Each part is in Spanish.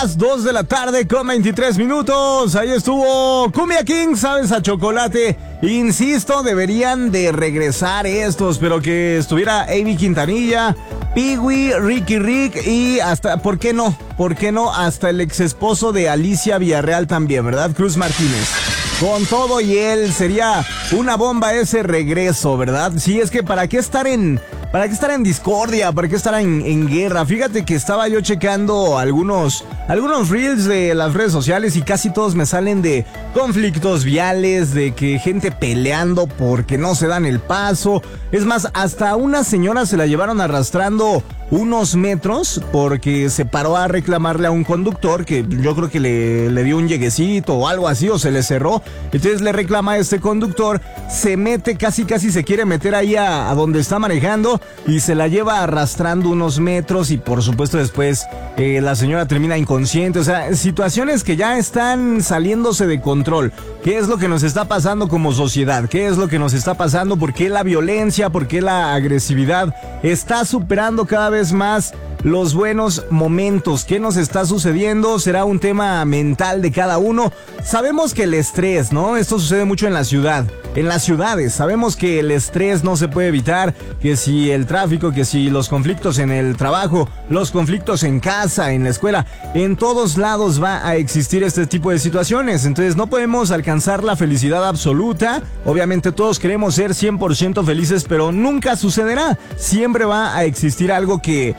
las 2 de la tarde con 23 minutos. Ahí estuvo Cumbia King, sabes a chocolate. Insisto, deberían de regresar estos, pero que estuviera Avi Quintanilla, Pee-wee, Ricky Rick y hasta, ¿por qué no? ¿Por qué no? Hasta el ex esposo de Alicia Villarreal también, ¿verdad? Cruz Martínez. Con todo y él, sería una bomba ese regreso, ¿verdad? Sí, es que ¿para qué estar en discordia? ¿Para qué estar en guerra? Fíjate que estaba yo checando algunos reels de las redes sociales y casi todos me salen de conflictos viales, de que gente peleando porque no se dan el paso. Es más, hasta una señora se la llevaron arrastrando unos metros porque se paró a reclamarle a un conductor que yo creo que le dio un lleguecito o algo así, o se le cerró. Entonces le reclama a este conductor, se mete, casi se quiere meter ahí a donde está manejando y se la lleva arrastrando unos metros y por supuesto después la señora termina inconsciente. O sea, situaciones que ya están saliéndose de control. ¿Qué es lo que nos está pasando como sociedad? ¿Qué es lo que nos está pasando? ¿Por qué la violencia? ¿Por qué la agresividad está superando cada vez más los buenos momentos? ¿Qué nos está sucediendo? ¿Será un tema mental de cada uno? Sabemos que el estrés, ¿no? Esto sucede mucho en la ciudad, en las ciudades. Sabemos que el estrés no se puede evitar, que si el tráfico, que si los conflictos en el trabajo, los conflictos en casa, en la escuela, en todos lados va a existir este tipo de situaciones. Entonces no podemos alcanzar la felicidad absoluta. Obviamente todos queremos ser 100% felices, pero nunca sucederá. Siempre va a existir algo que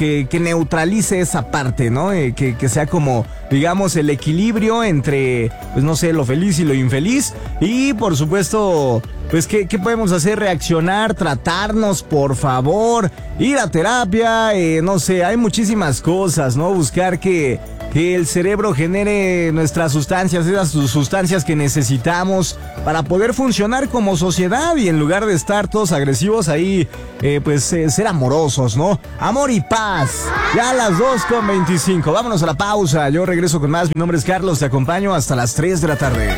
neutralice esa parte, ¿no? Que sea como, digamos, el equilibrio entre, pues no sé, lo feliz y lo infeliz. Y por supuesto, pues ¿qué podemos hacer? Reaccionar, tratarnos, por favor, ir a terapia, no sé, hay muchísimas cosas, ¿no? Buscar que el cerebro genere nuestras sustancias, esas sustancias que necesitamos para poder funcionar como sociedad y en lugar de estar todos agresivos ahí, ser amorosos, ¿no? Amor y paz. Ya a las 2:25. Vámonos a la pausa. Yo regreso con más. Mi nombre es Carlos. Te acompaño hasta las 3 de la tarde.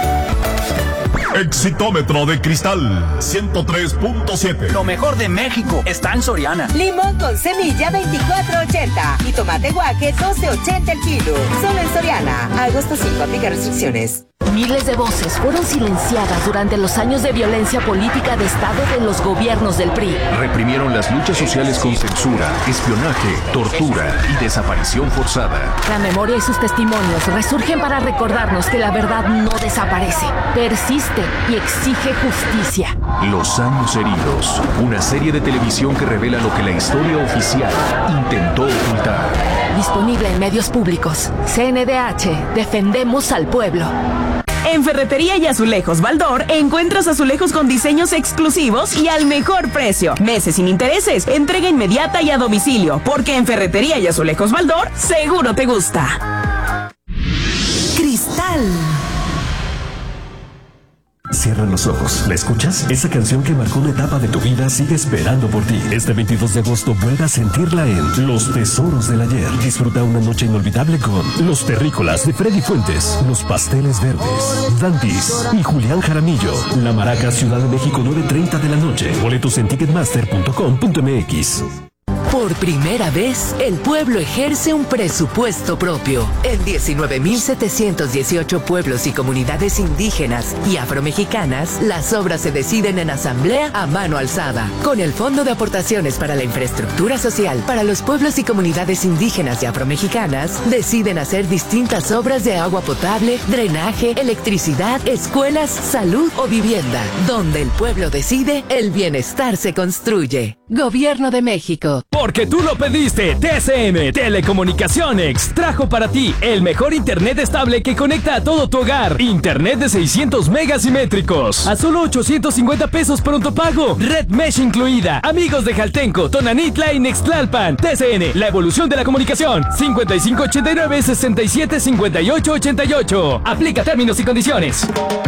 Exitómetro de cristal 103.7. Lo mejor de México está en Soriana. Limón con semilla 24.80 y tomate guaje 12.80 el kilo. Solo en Soriana. Agosto 5, aplica restricciones. Miles de voces fueron silenciadas durante los años de violencia política de Estado de los gobiernos del PRI. Reprimieron las luchas sociales con censura, espionaje, tortura y desaparición forzada. La memoria y sus testimonios resurgen para recordarnos que la verdad no desaparece, persiste y exige justicia. Los años heridos, una serie de televisión que revela lo que la historia oficial intentó ocultar. Disponible en medios públicos. CNDH, defendemos al pueblo. En Ferretería y Azulejos Baldor encuentras azulejos con diseños exclusivos y al mejor precio. Meses sin intereses, entrega inmediata y a domicilio, porque en Ferretería y Azulejos Baldor seguro te gusta. Cristal. Cierra los ojos. ¿La escuchas? Esa canción que marcó una etapa de tu vida sigue esperando por ti. Este 22 de agosto vuelve a sentirla en Los Tesoros del Ayer. Disfruta una noche inolvidable con Los Terrícolas de Freddy Fuentes, Los Pasteles Verdes, Dantis y Julián Jaramillo. La Maraca, Ciudad de México, 9:30 de la noche. Boletos en ticketmaster.com.mx. Por primera vez, el pueblo ejerce un presupuesto propio. En 19.718 pueblos y comunidades indígenas y afromexicanas, las obras se deciden en asamblea a mano alzada. Con el Fondo de Aportaciones para la Infraestructura Social para los pueblos y comunidades indígenas y afromexicanas, deciden hacer distintas obras de agua potable, drenaje, electricidad, escuelas, salud o vivienda. Donde el pueblo decide, el bienestar se construye. Gobierno de México. Porque tú lo pediste, TCM Telecomunicaciones trajo para ti el mejor internet estable que conecta a todo tu hogar. Internet de 600 megasimétricos a solo 850 pesos pronto pago. Red Mesh incluida. Amigos de Jaltenco, Tonanitla y Nextlalpan. TCN, la evolución de la comunicación. 5589-675888. Aplica términos y condiciones.